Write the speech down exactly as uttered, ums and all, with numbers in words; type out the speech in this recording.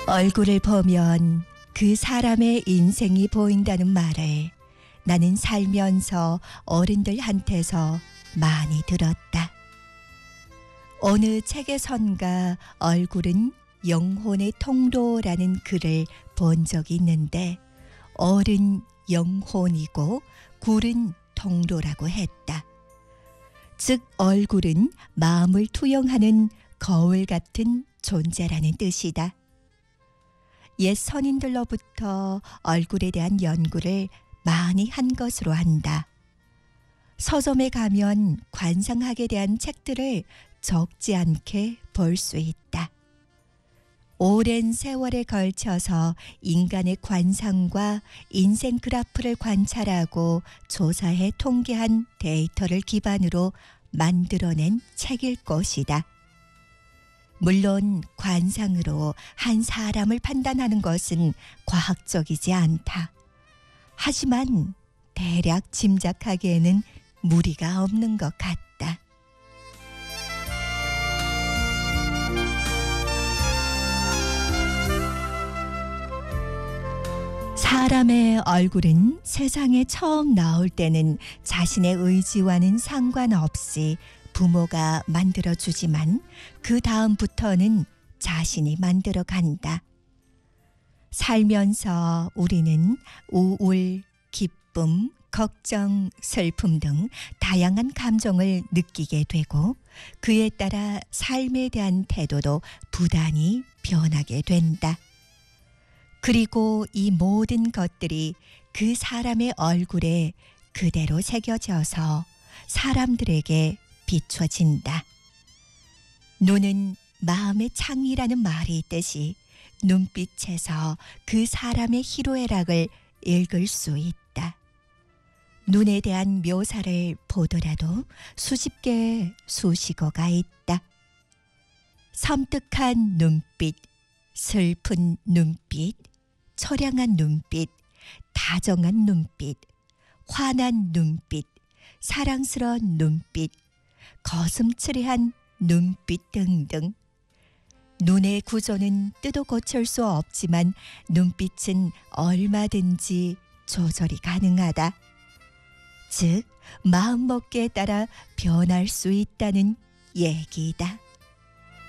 얼굴을 보면 그 사람의 인생이 보인다는 말을 나는 살면서 어른들한테서 많이 들었다. 어느 책에선가 얼굴은 영혼의 통로라는 글을 본 적이 있는데 얼은 영혼이고 굴은 통로라고 했다. 즉 얼굴은 마음을 투영하는 거울 같은 존재라는 뜻이다. 옛 선인들로부터 얼굴에 대한 연구를 많이 한 것으로 안다. 서점에 가면 관상학에 대한 책들을 적지 않게 볼 수 있다. 오랜 세월에 걸쳐서 인간의 관상과 인생 그래프를 관찰하고 조사해 통계한 데이터를 기반으로 만들어낸 책일 것이다. 물론 관상으로 한 사람을 판단하는 것은 과학적이지 않다. 하지만 대략 짐작하기에는 무리가 없는 것 같다. 사람의 얼굴은 세상에 처음 나올 때는 자신의 의지와는 상관없이 부모가 만들어주지만 그 다음부터는 자신이 만들어 간다. 살면서 우리는 우울, 기쁨, 걱정, 슬픔 등 다양한 감정을 느끼게 되고 그에 따라 삶에 대한 태도도 부단히 변하게 된다. 그리고 이 모든 것들이 그 사람의 얼굴에 그대로 새겨져서 사람들에게 비춰진다. 눈은 마음의 창이라는 말이 있듯이 눈빛에서 그 사람의 희로애락을 읽을 수 있다. 눈에 대한 묘사를 보더라도 수십 개의 수식어가 있다. 섬뜩한 눈빛, 슬픈 눈빛, 처량한 눈빛, 다정한 눈빛, 화난 눈빛, 사랑스러운 눈빛, 거슴츠레한 눈빛 등등. 눈의 구조는 뜯어 고칠 수 없지만 눈빛은 얼마든지 조절이 가능하다. 즉, 마음먹기에 따라 변할 수 있다는 얘기다.